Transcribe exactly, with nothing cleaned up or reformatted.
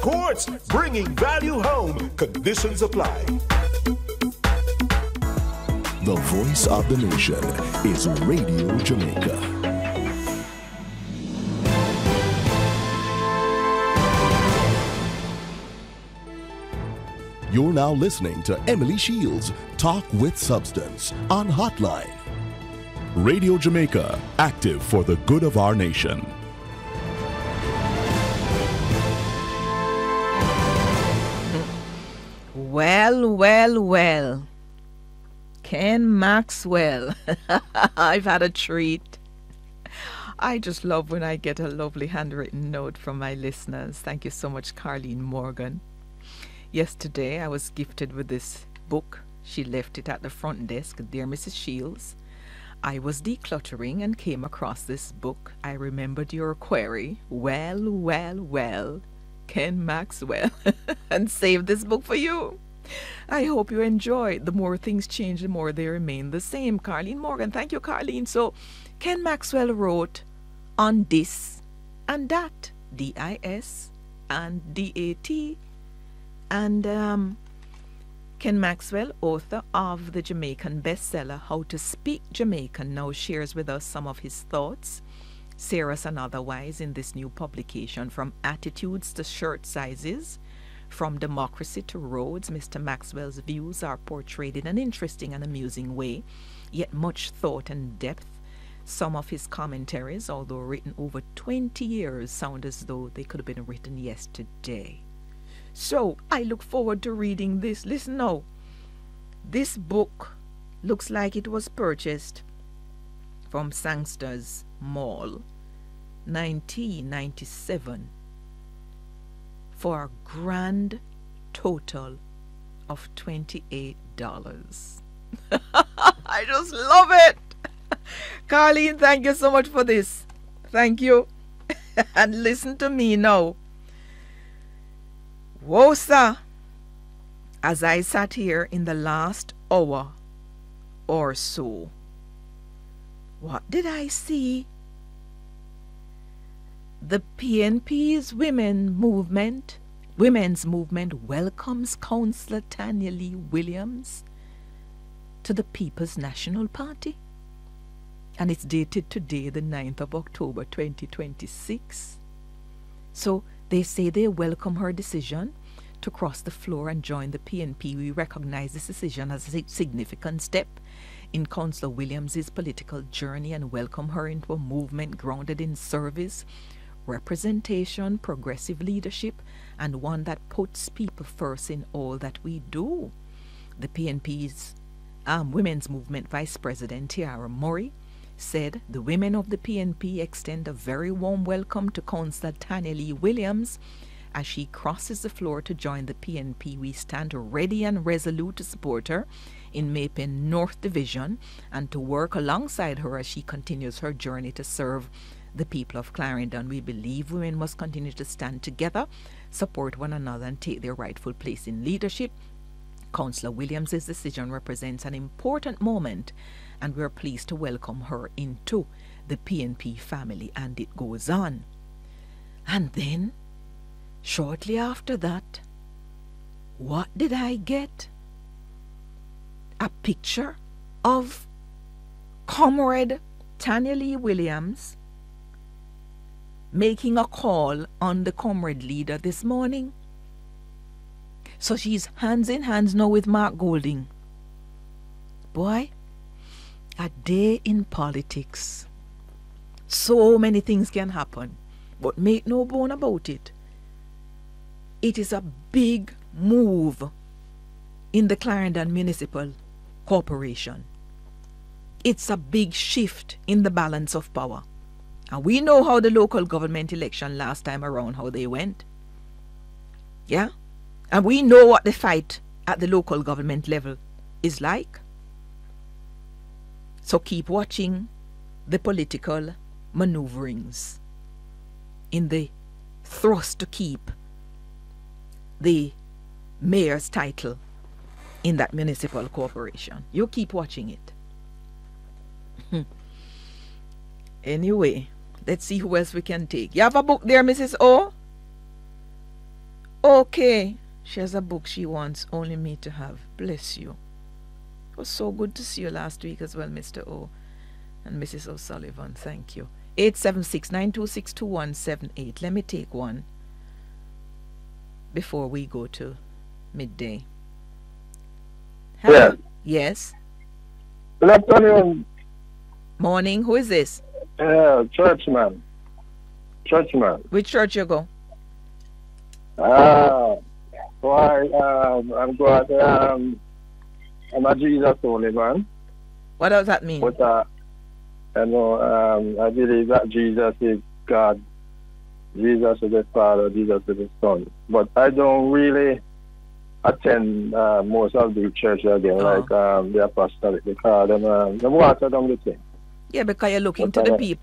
Courts, bringing value home. Conditions apply. The voice of the nation is Radio Jamaica. You're now listening to Emily Shields Talk with Substance on Hotline. Radio Jamaica, active for the good of our nation. Well, well, well. Ken Maxwell. I've had a treat. I just love when I get a lovely handwritten note from my listeners. Thank you so much, Carleen Morgan. Yesterday, I was gifted with this book. She left it at the front desk. Dear Missus Shields, I was decluttering and came across this book. I remembered your query. Well, well, well, Ken Maxwell, and saved this book for you. I hope you enjoy. The more things change, the more they remain the same. Carleen Morgan, thank you, Carleen. So, Ken Maxwell wrote on this and that, D I S and D A T. And um, Ken Maxwell, author of the Jamaican bestseller, How to Speak Jamaican, now shares with us some of his thoughts, serious and otherwise, in this new publication. From attitudes to shirt sizes, from democracy to roads, Mister Maxwell's views are portrayed in an interesting and amusing way, yet much thought and depth. Some of his commentaries, although written over twenty years, sound as though they could have been written yesterday. So, I look forward to reading this. Listen now. This book looks like it was purchased from Sangsters Mall, nineteen ninety-seven, for a grand total of twenty-eight dollars. I just love it. Carleen, thank you so much for this. Thank you. And listen to me now. Whoa, sir. As I sat here in the last hour or so, what did I see? The P N P's women movement, women's movement welcomes Councillor Tanya Lee Williams to the People's National Party. And it's dated today, the ninth of October, twenty twenty-six. So they say they welcome her decision to cross the floor and join the P N P. We recognize this decision as a significant step in Councillor Williams' political journey and welcome her into a movement grounded in service, representation, progressive leadership, and one that puts people first in all that we do. The P N P's um, Women's Movement Vice President Tiara Murray said, the women of the P N P extend a very warm welcome to Councillor Tanya Lee Williams as she crosses the floor to join the P N P. We stand ready and resolute to support her in Maypen North Division and to work alongside her as she continues her journey to serve the people of Clarendon. We believe women must continue to stand together, support one another, and take their rightful place in leadership. Councillor Williams' decision represents an important moment, and we are pleased to welcome her into the P N P family. And it goes on. And then, shortly after that, what did I get? A picture of Comrade Tanya Lee Williams making a call on the Comrade leader this morning. So she's hands in hands now with Mark Golding. Boy, a day in politics. So many things can happen, but make no bone about it. It is a big move in the Clarendon Municipal Corporation. It's a big shift in the balance of power. And we know how the local government election last time around, how they went. Yeah? And we know what the fight at the local government level is like. So keep watching the political maneuverings in the thrust to keep the mayor's title in that municipal corporation. You keep watching it. Anyway, let's see who else we can take. You have a book there, Missus O? Okay. She has a book she wants only me to have. Bless you. It was so good to see you last week as well, Mister O and Missus O'Sullivan. Thank you. eight seven six, nine two six, two one seven eight. Let me take one before we go to midday. Hello? Yeah. Yes. Good afternoon, Morning. Who is this? uh, churchman. Churchman. Which church you go? Ah, why, um, I'm glad, um, I'm a Jesus only man, What does that mean? but, uh, you know, um, I believe that Jesus is God, Jesus is the Father, Jesus is the Son. But I don't really attend uh, most of the churches again, Oh. like um, the apostolic, because them, um, them water down the thing. Yeah, because you're looking But to the I- people